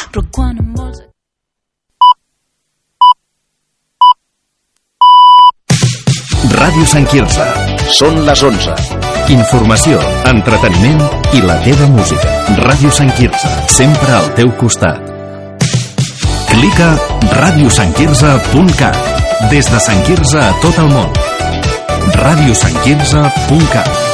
però quan em vols... Ràdio Sant Quirze. Són les 11. Informació, entreteniment i la teva música. Ràdio Sant Quirze, sempre al teu costat. Clica radiosantquirze.cat. Des de Sant Quirze a tot el món. radiosantquirze.cat.